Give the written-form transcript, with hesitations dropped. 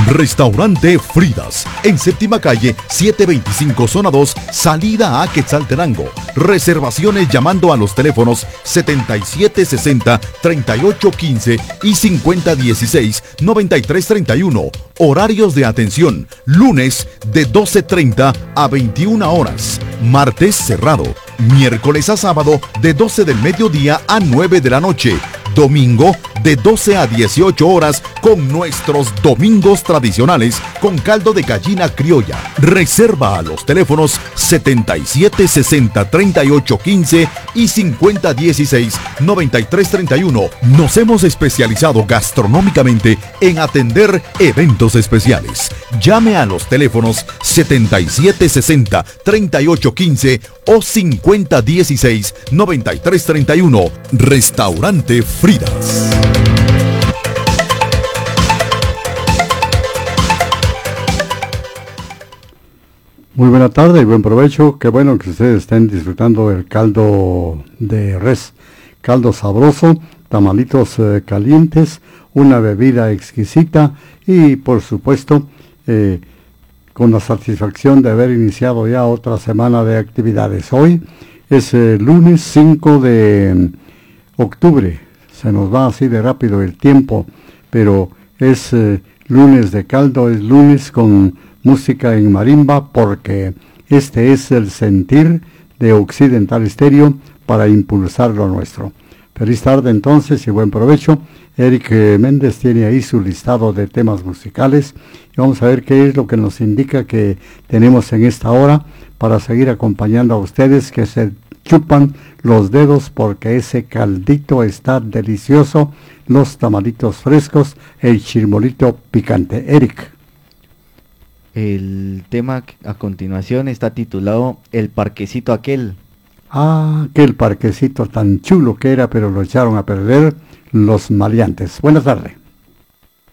Restaurante Fridas, en Séptima Calle, 725 Zona 2, salida a Quetzaltenango. Reservaciones llamando a los teléfonos 7760-3815 y 5016-9331. Horarios de atención, lunes de 12:30 a 21 horas, martes cerrado, miércoles a sábado de 12 del mediodía a 9 de la noche, domingo de 12 a 18 horas con nuestros domingos tradicionales con caldo de gallina criolla. Reserva a los teléfonos 7760-3815 y 5016-9331. Nos hemos especializado gastronómicamente en atender eventos especiales. Llame a los teléfonos 7760-3815 o 5016-9331. Restaurante Fridas. Muy buena tarde y buen provecho. Qué bueno que ustedes estén disfrutando del caldo de res. Caldo sabroso, tamalitos calientes, una bebida exquisita y por supuesto con la satisfacción de haber iniciado ya otra semana de actividades. Hoy es lunes 5 de octubre. Se nos va así de rápido el tiempo, pero es lunes de caldo, es lunes con música en marimba, porque este es el sentir de Occidental Estéreo para impulsar lo nuestro. Feliz tarde entonces y buen provecho. Eric Méndez tiene ahí su listado de temas musicales y vamos a ver qué es lo que nos indica que tenemos en esta hora para seguir acompañando a ustedes que se chupan los dedos porque ese caldito está delicioso, los tamalitos frescos, el chirmolito picante. Eric. El tema a continuación está titulado El Parquecito Aquel. Ah, aquel parquecito tan chulo que era, pero lo echaron a perder los maleantes. Buenas tardes.